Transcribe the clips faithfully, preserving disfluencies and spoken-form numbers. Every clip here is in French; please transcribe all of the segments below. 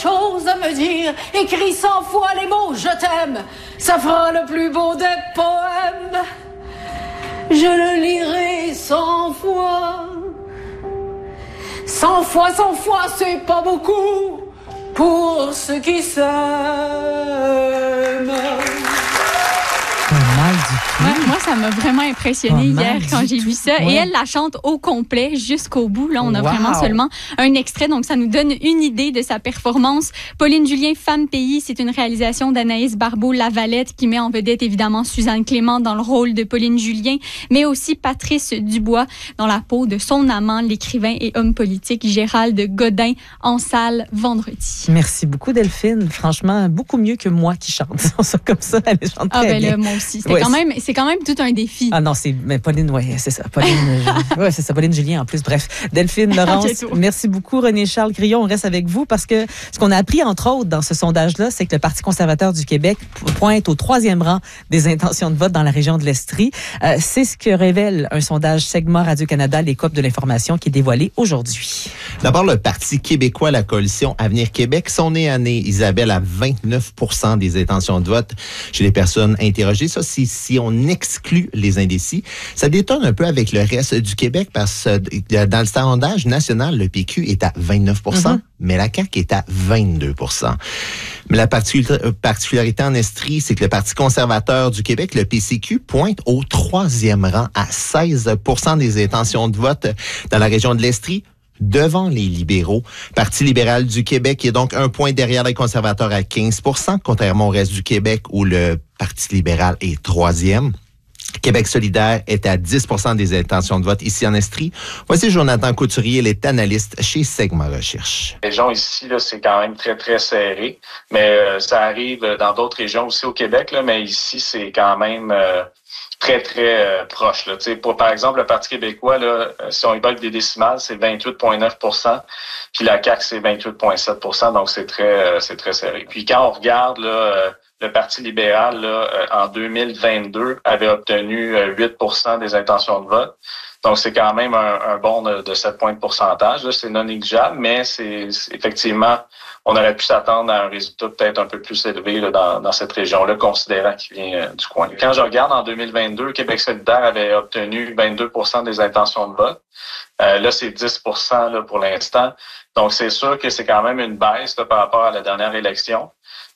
chose à me dire. Écris cent fois les mots « je t'aime », ça fera le plus beau des poèmes. Je le lirai cent fois. Cent fois, cent fois, c'est pas beaucoup pour ceux qui s'aiment. Pas mal du tout. Ouais, moi, ça m'a vraiment impressionné Pas hier mal quand du j'ai vu tout. ça. Ouais. Et elle la chante au complet jusqu'au bout. Là, on a Wow. vraiment seulement un extrait, donc ça nous donne une idée de sa performance. Pauline Julien, Femme Pays, c'est une réalisation d'Anaïs Barbeau-Lavalette qui met en vedette évidemment Suzanne Clément dans le rôle de Pauline Julien, mais aussi Patrice Dubois dans la peau de son amant, l'écrivain et homme politique Gérald Godin, en salle vendredi. Merci beaucoup, Delphine. Franchement, beaucoup mieux que moi qui chante. Ça comme ça, elle chante Ah très ben bien. là, moi aussi. C'était Ouais, quand même, c'est quand même tout un défi. Ah non, c'est mais Pauline, ouais, c'est ça. Pauline, euh, ouais, c'est ça. Pauline Julien en plus. Bref, Delphine, Laurence, Bientôt. merci beaucoup. René Charles Grillon, on reste avec vous parce que ce qu'on a appris entre autres dans ce sondage-là, c'est que le Parti conservateur du Québec pointe au troisième rang des intentions de vote dans la région de l'Estrie. Euh, c'est ce que révèle un sondage Segma Radio-Canada, les copes de l'information qui est dévoilé aujourd'hui. D'abord, le Parti québécois, la coalition Avenir Québec, son nez à nez, Isabelle, à vingt-neuf pour cent des intentions de vote chez les personnes interrogées. Ça, si, si on exclut les indécis, ça détonne un peu avec le reste du Québec parce que dans le sondage national, le P Q est à vingt-neuf pour cent, mm-hmm. mais la C A Q est à vingt-deux pour cent. Mais la particularité en Estrie, c'est que le Parti conservateur du Québec, le P C Q, pointe au troisième rang à seize pour cent des intentions de vote dans la région de l'Estrie, devant les libéraux. Parti libéral du Québec est donc un point derrière les conservateurs à quinze pour cent, contrairement au reste du Québec où le Parti libéral est troisième. Québec solidaire est à dix pour cent des intentions de vote ici en Estrie. Voici Jonathan Couturier, il est analyste chez Segma Recherche. Les régions ici, là, c'est quand même très, très serré, mais euh, ça arrive dans d'autres régions aussi au Québec, là, mais ici, c'est quand même euh, très, très euh, proche. Là. Pour, par exemple, le Parti québécois, là, si on y va avec des décimales, c'est vingt-huit virgule neuf pour cent, puis la C A Q, c'est vingt-huit virgule sept pour cent, donc c'est très, euh, c'est très serré. Puis quand on regarde là, euh, le Parti libéral, là, en deux mille vingt-deux, avait obtenu huit pour cent des intentions de vote. Donc, c'est quand même un, un bond de, de sept points de pourcentage. Là, c'est non négligeable, mais c'est, c'est effectivement, on aurait pu s'attendre à un résultat peut-être un peu plus élevé là, dans, dans cette région-là, considérant qu'il vient euh, du coin. Quand je regarde en deux mille vingt-deux, Québec solidaire avait obtenu vingt-deux pour cent des intentions de vote. Euh, là, c'est dix pour cent là, pour l'instant. Donc, c'est sûr que c'est quand même une baisse là, par rapport à la dernière élection.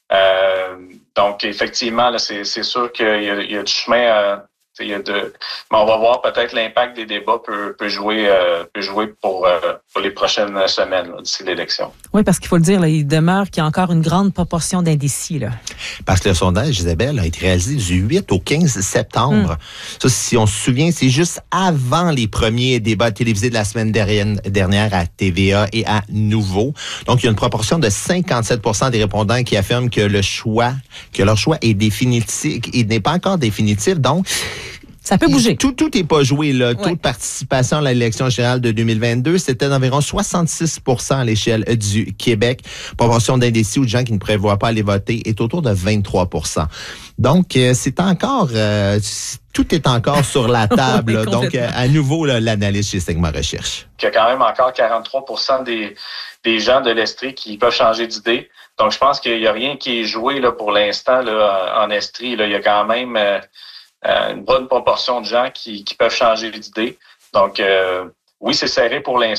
Euh, donc, effectivement, là, c'est, c'est sûr qu'il y a, il y a du chemin à, il y a de, mais on va voir peut-être l'impact des débats peut, peut jouer, euh, peut jouer pour, euh, pour les prochaines semaines là, d'ici l'élection. Oui, parce qu'il faut le dire, là, il demeure qu'il y a encore une grande proportion d'indécis. Là. Parce que le sondage, Isabelle, a été réalisé du huit au quinze septembre. Mm. Ça, si on se souvient, c'est juste avant les premiers débats télévisés de la semaine dernière à T V A et à Nouveau. Donc, il y a une proportion de cinquante-sept pour cent des répondants qui affirment que le choix, que leur choix est définitif, il n'est pas encore définitif. Donc, ça peut bouger. Tout, tout n'est pas joué, là. Ouais. Taux de participation à l'élection générale de deux mille vingt-deux, c'était d'environ soixante-six pour cent à l'échelle du Québec. Proportion d'indécis ou de gens qui ne prévoient pas aller voter est autour de vingt-trois pour cent. Donc, euh, c'est encore, euh, tout est encore sur la table. Oui, là. Donc, euh, à nouveau, là, l'analyse chez Segma Recherche. Il y a quand même encore quarante-trois pour cent des, des gens de l'Estrie qui peuvent changer d'idée. Donc, je pense qu'il n'y a rien qui est joué là, pour l'instant là, en Estrie. Là. Il y a quand même euh, une bonne proportion de gens qui, qui peuvent changer d'idée. Donc, euh, oui, c'est serré pour l'instant.